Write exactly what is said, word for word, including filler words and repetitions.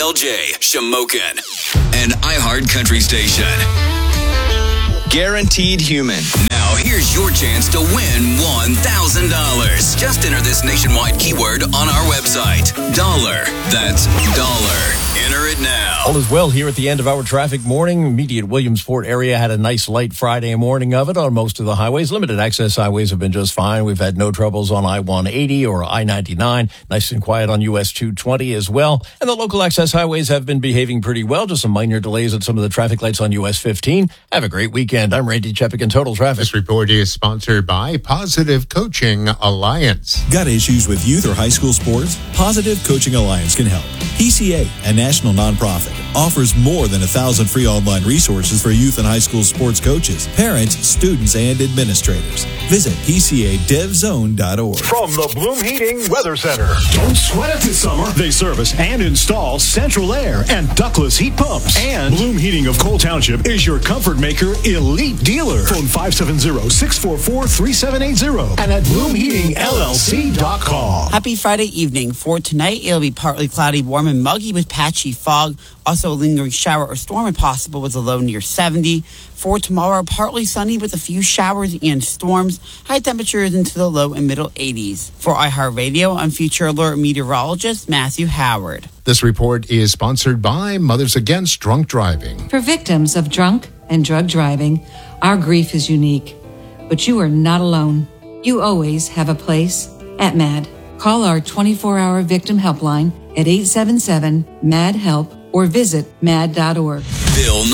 L J, Shamokin, and iHeart Country Station. Guaranteed Human. Now, here's your chance to win one thousand dollars. Just enter this nationwide keyword on our website. Dollar. That's dollar. Enter it now. All is well here at the end of our traffic morning. Immediate Williamsport area had a nice light Friday morning of it on most of the highways. Limited access highways have been just fine. We've had no troubles on I one eighty or I ninety-nine. Nice and quiet on U S two twenty as well. And the local access highways have been behaving pretty well. Just some minor delays at some of the traffic lights on U S fifteen. Have a great weekend. I'm Randy Chepik in Total Traffic. This report is sponsored by Positive Coaching Alliance. Got issues with youth or high school sports? Positive Coaching Alliance can help. P C A, a national nonprofit, offers more than a thousand free online resources for youth and high school sports coaches, parents, students, and administrators. Visit P C A dev zone dot org. From the Bloom Heating Weather Center. Don't sweat it this summer. They service and install central air and ductless heat pumps. And Bloom Heating of Cole Township is your comfort maker elite dealer. Phone five seven zero, six four four, three seven eight zero and at bloom heating L L C dot com. Happy Friday evening. For tonight, it'll be partly cloudy, warm, and muggy with patchy fog. Also, a lingering shower or storm if possible with a low near seventy. For tomorrow, partly sunny with a few showers and storms. High temperatures into the low and middle eighties. For iHeartRadio, I'm Future Alert meteorologist Matthew Howard. This report is sponsored by Mothers Against Drunk Driving. For victims of drunk and drug driving, our grief is unique. But you are not alone. You always have a place at MAD. Call our twenty-four hour victim helpline at eight seven seven, M A D, HELP or visit mad dot org. Bill